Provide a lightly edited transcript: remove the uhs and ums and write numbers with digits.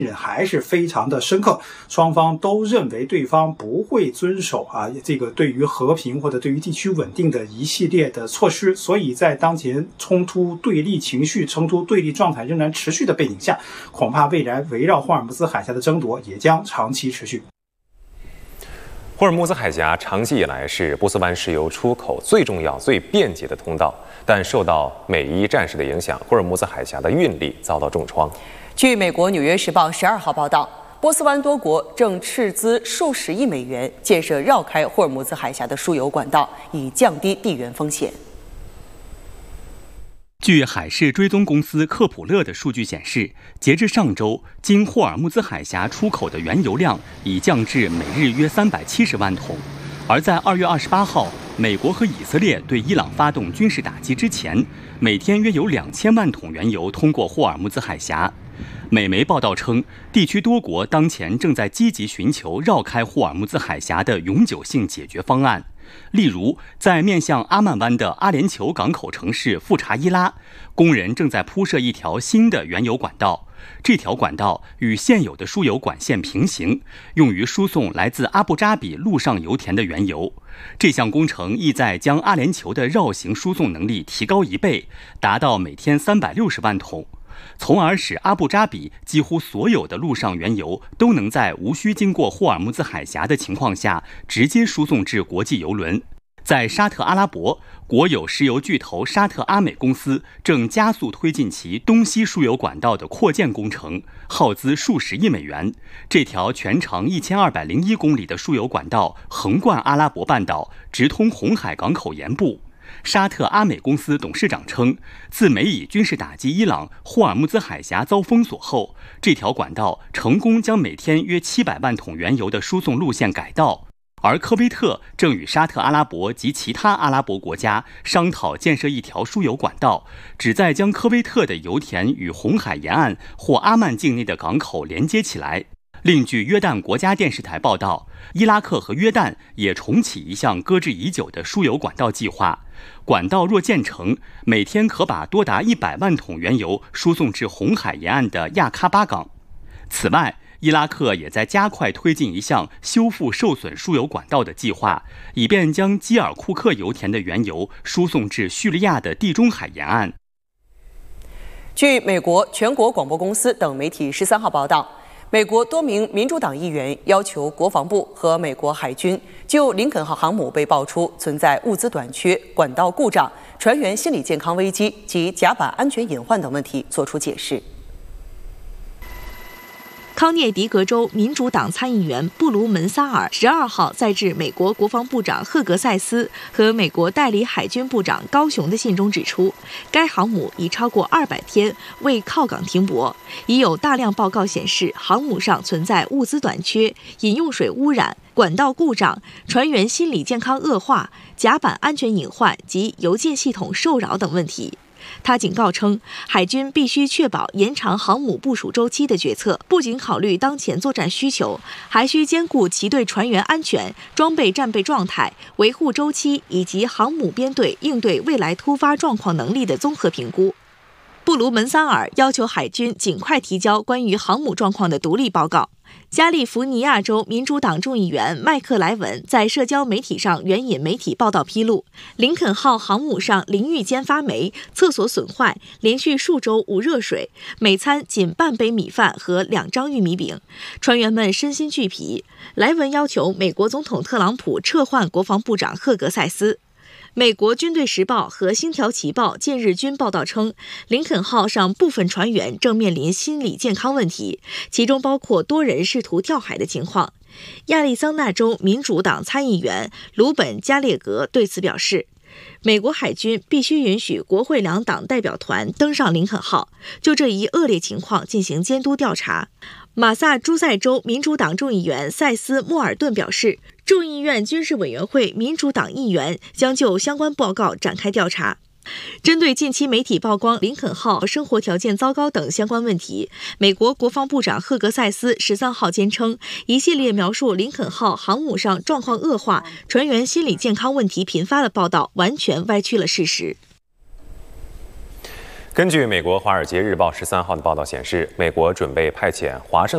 还是非常的深刻，双方都认为对方不会遵守这个对于和平或者对于地区稳定的一系列的措施，所以在当前冲突对立情绪、冲突对立状态仍然持续的背景下，恐怕未来围绕霍尔木兹海峡的争夺也将长期持续。 霍尔木兹海峡长期以来是波斯湾石油出口最重要、最便捷的通道，但受到美伊战事的影响，霍尔木兹海峡的运力遭到重创。 据美国《纽约时报》12号报道，波斯湾多国正斥资数十亿美元建设绕开霍尔木兹海峡的输油管道，以降低地缘风险。 据海事追踪公司科普勒的数据显示，截至上周，经霍尔木兹海峡出口的原油量已降至每日约370万桶。而在2月28号，美国和以色列对伊朗发动军事打击之前，每天约有2000万桶原油通过霍尔木兹海峡。美媒报道称，地区多国当前正在积极寻求绕开霍尔木兹海峡的永久性解决方案。例如，在面向阿曼湾的阿联酋港口城市富查伊拉，工人正在铺设一条新的原油管道。这条管道与现有的输油管线平行，用于输送来自阿布扎比陆上油田的原油。这项工程意在将阿联酋的绕行输送能力提高1倍，达到每天360万桶，从而使阿布扎比几乎所有的陆上原油都能在无需经过霍尔木兹海峡的情况下直接输送至国际油轮。在沙特阿拉伯，国有石油巨头沙特阿美公司正加速推进其东西输油管道的扩建工程，耗资数十亿美元。这条全长1201公里的输油管道横贯阿拉伯半岛，直通红海港口沿部。沙特阿美公司董事长称，自美以军事打击伊朗，霍尔木兹海峡遭封锁后，这条管道成功将每天约700万桶原油的输送路线改道。而科威特正与沙特阿拉伯及其他阿拉伯国家商讨建设一条输油管道，旨在将科威特的油田与红海沿岸或阿曼境内的港口连接起来。另据约旦国家电视台报道，伊拉克和约旦也重启一项搁置已久的输油管道计划。管道若建成，每天可把多达100万桶原油输送至红海沿岸的亚喀巴港。此外，伊拉克也在加快推进一项修复受损输油管道的计划，以便将基尔库克油田的原油输送至叙利亚的地中海沿岸。 据美国全国广播公司等媒体13号报道，美国多名民主党议员要求国防部和美国海军就林肯号航母被爆出存在物资短缺、管道故障、船员心理健康危机及甲板安全隐患等问题作出解释。 康涅狄格州民主党参议员布卢门萨尔12号在致美国国防部长赫格塞斯和美国代理海军部长高雄的信中指出，该航母已超过200天未靠港停泊，已有大量报告显示航母上存在物资短缺、饮用水污染、管道故障、船员心理健康恶化、甲板安全隐患及邮件系统受扰等问题。他警告称，海军必须确保延长航母部署周期的决策，不仅考虑当前作战需求，还需兼顾其对船员安全、装备战备状态、维护周期以及航母编队应对未来突发状况能力的综合评估。布卢门萨尔要求海军尽快提交关于航母状况的独立报告。加利福尼亚州民主党众议员麦克莱文在社交媒体上援引媒体报道披露，林肯号航母上淋浴间发霉、厕所损坏，连续数周无热水，每餐仅半杯米饭和2张玉米饼，船员们身心俱疲。莱文要求美国总统特朗普撤换国防部长赫格塞斯。美国军队时报和星条旗报近日均报道称，林肯号上部分船员正面临心理健康问题，其中包括多人试图跳海的情况。亚利桑那州民主党参议员鲁本·加列格对此表示，美国海军必须允许国会两党代表团登上林肯号，就这一恶劣情况进行监督调查。马萨诸塞州民主党众议员塞斯·莫尔顿表示，众议院军事委员会民主党议员将就相关报告展开调查。针对近期媒体曝光林肯号生活条件糟糕等相关问题，美国国防部长赫格塞斯13号坚称，一系列描述林肯号航母上状况恶化、船员心理健康问题频发的报道完全歪曲了事实。 根据美国《华尔街日报》13号的报道显示，美国准备派遣华盛